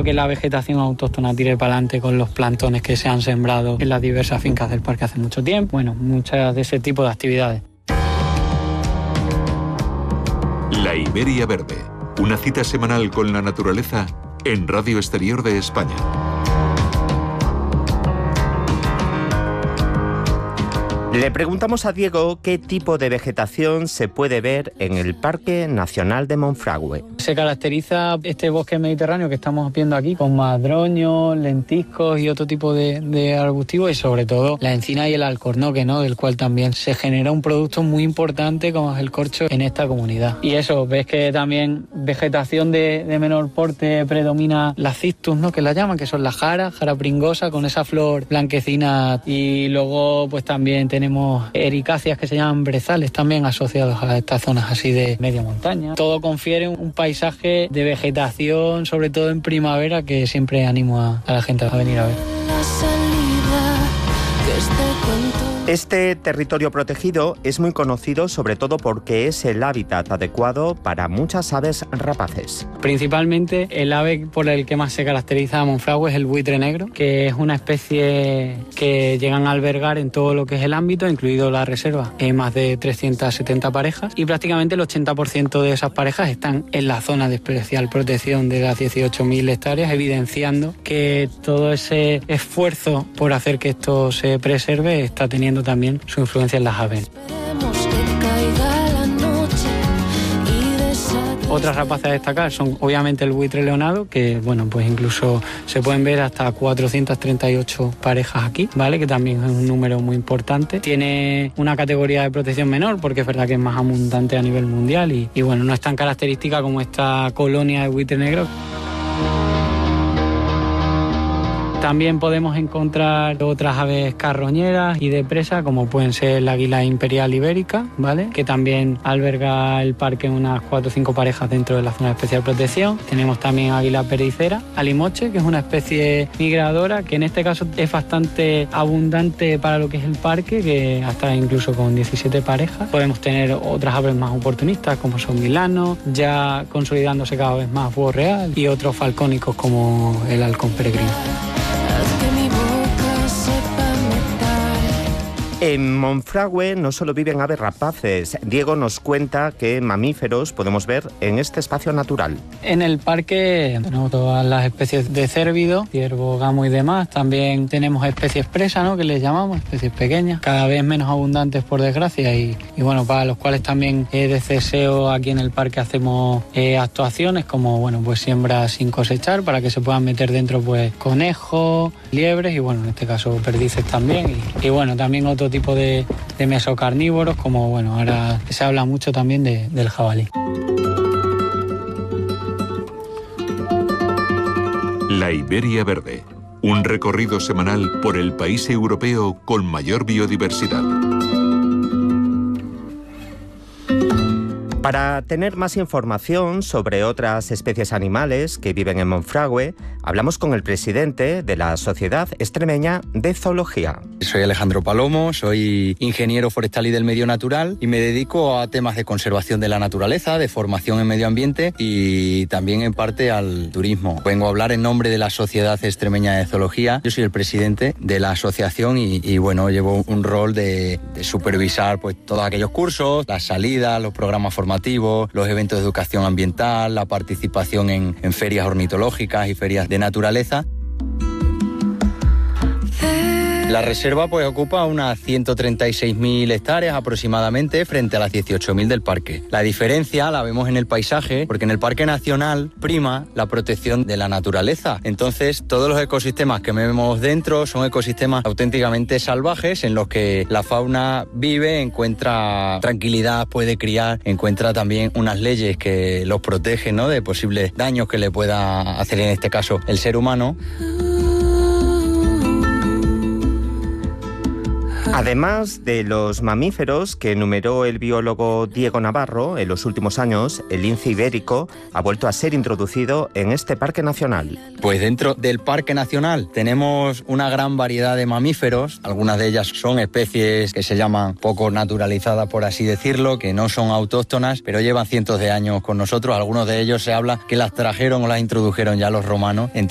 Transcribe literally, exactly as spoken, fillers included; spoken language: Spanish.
que la vegetación autóctona tire para adelante con los plantones que se han sembrado en las diversas fincas del parque hace mucho tiempo. Bueno, muchas de ese tipo de actividades. La Iberia Verde, una cita semanal con la naturaleza en Radio Exterior de España. Le preguntamos a Diego qué tipo de vegetación se puede ver en el Parque Nacional de Monfragüe. Se caracteriza este bosque mediterráneo que estamos viendo aquí con madroños, lentiscos y otro tipo de, de arbustivos, y sobre todo la encina y el alcornoque, ¿no? Del cual también se genera un producto muy importante como es el corcho en esta comunidad. Y eso, ves que también vegetación de, de menor porte predomina la cistus, ¿no? Que la llaman, que son la jara, jara pringosa con esa flor blanquecina, y luego pues también tenemos ericáceas que se llaman brezales también asociados a estas zonas así de media montaña. Todo confiere un paisaje de vegetación, sobre todo en primavera, que siempre animo a, a la gente a venir a ver. Este territorio protegido es muy conocido sobre todo porque es el hábitat adecuado para muchas aves rapaces. Principalmente el ave por el que más se caracteriza a Monfragüe es el buitre negro, que es una especie que llegan a albergar en todo lo que es el ámbito, incluido la reserva, en más de trescientas setenta parejas, y prácticamente el ochenta por ciento de esas parejas están en la zona de especial protección de las dieciocho mil hectáreas, evidenciando que todo ese esfuerzo por hacer que esto se preserve está teniendo también su influencia en las aves. Otras rapaces a destacar son obviamente el buitre leonado, que bueno, pues incluso se pueden ver hasta cuatrocientas treinta y ocho parejas aquí, ¿vale? Que también es un número muy importante. Tiene una categoría de protección menor porque es verdad que es más abundante a nivel mundial y, y bueno, no es tan característica como esta colonia de buitre negro. También podemos encontrar otras aves carroñeras y de presa, como pueden ser la águila imperial ibérica, ¿vale? Que también alberga el parque unas cuatro o cinco parejas dentro de la zona de especial protección. Tenemos también águila pericera, alimoche, que es una especie migradora, que en este caso es bastante abundante para lo que es el parque, que hasta incluso con diecisiete parejas. Podemos tener otras aves más oportunistas, como son milanos, ya consolidándose cada vez más búho real, y otros falcónicos como el halcón peregrino. En Monfragüe no solo viven aves rapaces. Diego nos cuenta qué mamíferos podemos ver en este espacio natural. En el parque tenemos todas las especies de cérvido, ciervo, gamo y demás. También tenemos especies presa, ¿no? Que les llamamos, especies pequeñas, cada vez menos abundantes por desgracia, y, y bueno, para los cuales también eh, de ceseo aquí en el parque hacemos eh, actuaciones como, bueno, pues siembra sin cosechar para que se puedan meter dentro pues conejos, liebres y bueno, en este caso perdices también, y, y bueno, también otro tipo de, de mesocarnívoros, como bueno, ahora se habla mucho también de, del jabalí. La Iberia Verde, un recorrido semanal por el país europeo con mayor biodiversidad. Para tener más información sobre otras especies animales que viven en Monfragüe, hablamos con el presidente de la Sociedad Extremeña de Zoología. Soy Alejandro Palomo, soy ingeniero forestal y del medio natural y me dedico a temas de conservación de la naturaleza, de formación en medio ambiente y también en parte al turismo. Vengo a hablar en nombre de la Sociedad Extremeña de Zoología. Yo soy el presidente de la asociación y, y bueno, llevo un rol de, de supervisar pues todos aquellos cursos, las salidas, los programas formativos, los eventos de educación ambiental, la participación en, en ferias ornitológicas y ferias de naturaleza. La reserva pues ocupa unas ciento treinta y seis mil hectáreas aproximadamente frente a las dieciocho mil del parque. La diferencia la vemos en el paisaje, porque en el Parque Nacional prima la protección de la naturaleza. Entonces, todos los ecosistemas que vemos dentro son ecosistemas auténticamente salvajes en los que la fauna vive, encuentra tranquilidad, puede criar, encuentra también unas leyes que los protegen, ¿no?, de posibles daños que le pueda hacer en este caso el ser humano. Además de los mamíferos que enumeró el biólogo Diego Navarro, en los últimos años el lince ibérico ha vuelto a ser introducido en este parque nacional. Pues dentro del parque nacional tenemos una gran variedad de mamíferos. Algunas de ellas son especies que se llaman poco naturalizadas, por así decirlo, que no son autóctonas, pero llevan cientos de años con nosotros. Algunos de ellos se habla que las trajeron o las introdujeron ya los romanos.